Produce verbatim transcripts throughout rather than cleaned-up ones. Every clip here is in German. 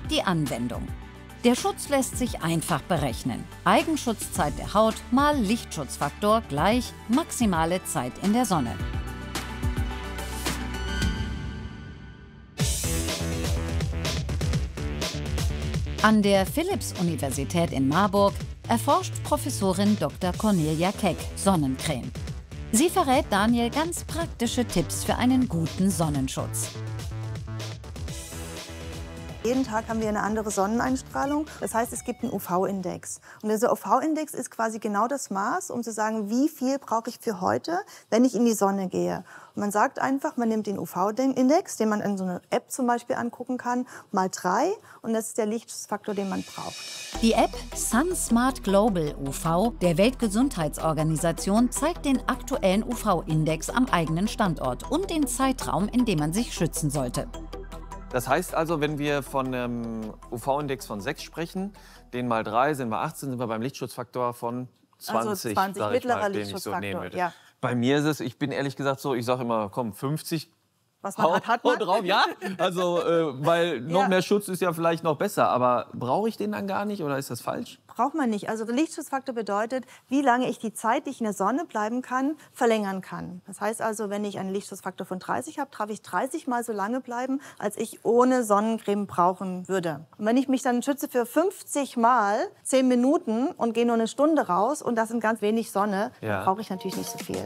Die Anwendung. Der Schutz lässt sich einfach berechnen. Eigenschutzzeit der Haut mal Lichtschutzfaktor gleich maximale Zeit in der Sonne. An der Philipps-Universität in Marburg erforscht Professorin Doktor Cornelia Keck Sonnencreme. Sie verrät Daniel ganz praktische Tipps für einen guten Sonnenschutz. Jeden Tag haben wir eine andere Sonneneinstrahlung. Das heißt, es gibt einen U V-Index. Und dieser U V-Index ist quasi genau das Maß, um zu sagen, wie viel brauche ich für heute, wenn ich in die Sonne gehe. Und man sagt einfach, man nimmt den U V-Index, den man in so einer App zum Beispiel angucken kann, mal drei. Und das ist der Lichtschutzfaktor, den man braucht. Die App SunSmart Global U V der Weltgesundheitsorganisation zeigt den aktuellen U V-Index am eigenen Standort und den Zeitraum, in dem man sich schützen sollte. Das heißt also, wenn wir von einem U V-Index von sechs sprechen, den mal drei sind wir achtzehn, sind wir beim Lichtschutzfaktor von zwanzig. Also zwanzig, sag ich mittlerer mal, den Lichtschutzfaktor, ich so nehmen würde. ja. Bei mir ist es, ich bin ehrlich gesagt so, ich sage immer, komm, fünfzig. Was man hat, hat man. Drauf, ja, also, äh, weil noch Ja. mehr Schutz ist ja vielleicht noch besser. Aber brauche ich den dann gar nicht oder ist das falsch? Braucht man nicht. Also der Lichtschutzfaktor bedeutet, wie lange ich die Zeit, die ich in der Sonne bleiben kann, verlängern kann. Das heißt also, wenn ich einen Lichtschutzfaktor von dreißig habe, darf ich dreißig Mal so lange bleiben, als ich ohne Sonnencreme brauchen würde. Und wenn ich mich dann schütze für fünfzig Mal zehn Minuten und gehe nur eine Stunde raus und das in ganz wenig Sonne, Ja. dann brauche ich natürlich nicht so viel.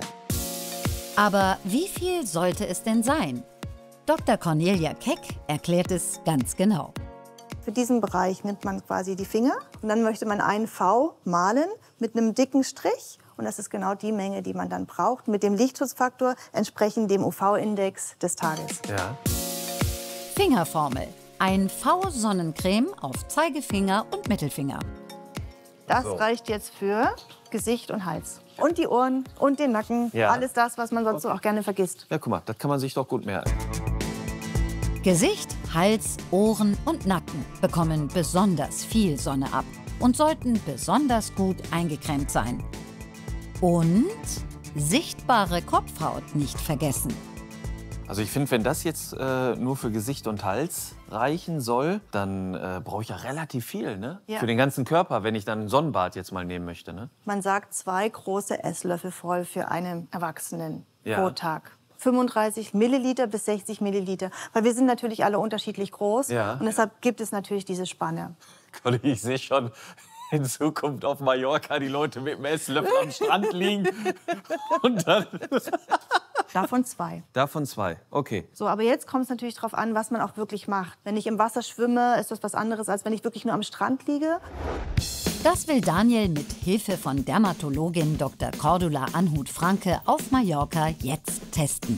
Aber wie viel sollte es denn sein? Doktor Cornelia Keck erklärt es ganz genau. Für diesen Bereich nimmt man quasi die Finger und dann möchte man einen V malen mit einem dicken Strich. Und das ist genau die Menge, die man dann braucht, mit dem Lichtschutzfaktor entsprechend dem U V-Index des Tages. Ja. Fingerformel. Ein V-Sonnencreme auf Zeigefinger und Mittelfinger. Das So. reicht jetzt für Gesicht und Hals. Und die Ohren und den Nacken. Ja. Alles das, was man sonst so auch gerne vergisst. Ja, guck mal, das kann man sich doch gut merken. Gesicht, Hals, Ohren und Nacken bekommen besonders viel Sonne ab und sollten besonders gut eingecremt sein. Und sichtbare Kopfhaut nicht vergessen. Also ich finde, wenn das jetzt äh, nur für Gesicht und Hals reichen soll, dann äh, brauche ich ja relativ viel, ne? Ja. Für den ganzen Körper, wenn ich dann ein Sonnenbad jetzt mal nehmen möchte, ne? Man sagt zwei große Esslöffel voll für einen Erwachsenen Ja. pro Tag. fünfunddreißig Milliliter bis sechzig Milliliter. Weil wir sind natürlich alle unterschiedlich groß. Ja. Und deshalb gibt es natürlich diese Spanne. Conny, ich sehe schon in Zukunft auf Mallorca die Leute mit dem Esslöffel am Strand liegen. Und dann Davon zwei. davon zwei. Okay. So, aber jetzt kommt es natürlich darauf an, was man auch wirklich macht. Wenn ich im Wasser schwimme, ist das was anderes, als wenn ich wirklich nur am Strand liege. Das will Daniel mit Hilfe von Dermatologin Doktor Cordula Anhut-Franke auf Mallorca jetzt testen.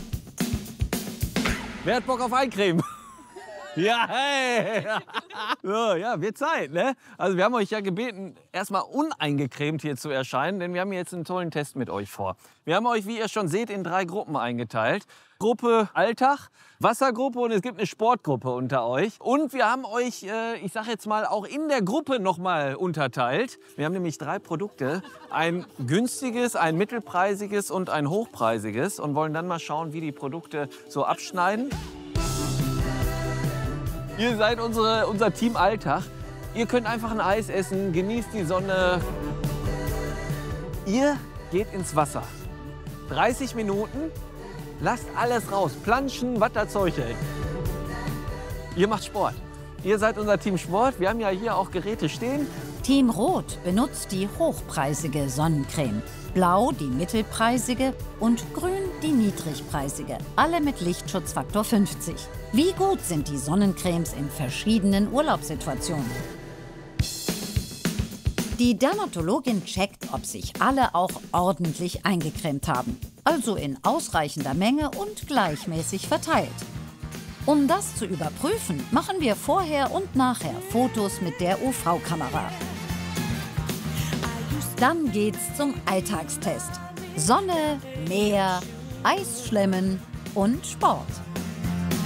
Wer hat Bock auf Eincremen? Ja, hey! So, ja, wird Zeit, ne? Also wir haben euch ja gebeten, erstmal uneingecremt hier zu erscheinen, denn wir haben jetzt einen tollen Test mit euch vor. Wir haben euch, wie ihr schon seht, in drei Gruppen eingeteilt. Gruppe Alltag, Wassergruppe und es gibt eine Sportgruppe unter euch. Und wir haben euch, äh, ich sag jetzt mal, auch in der Gruppe noch mal unterteilt. Wir haben nämlich drei Produkte, ein günstiges, ein mittelpreisiges und ein hochpreisiges und wollen dann mal schauen, wie die Produkte so abschneiden. Ihr seid unsere, unser Team Alltag. Ihr könnt einfach ein Eis essen, genießt die Sonne. Ihr geht ins Wasser. dreißig Minuten, lasst alles raus. Planschen, was das Zeug hält. Ihr macht Sport. Ihr seid unser Team Sport. Wir haben ja hier auch Geräte stehen. Team Rot benutzt die hochpreisige Sonnencreme, Blau die mittelpreisige und Grün die niedrigpreisige, alle mit Lichtschutzfaktor fünfzig. Wie gut sind die Sonnencremes in verschiedenen Urlaubssituationen? Die Dermatologin checkt, ob sich alle auch ordentlich eingecremt haben, also in ausreichender Menge und gleichmäßig verteilt. Um das zu überprüfen, machen wir vorher und nachher Fotos mit der U V-Kamera. Dann geht's zum Alltagstest. Sonne, Meer, Eisschlemmen und Sport.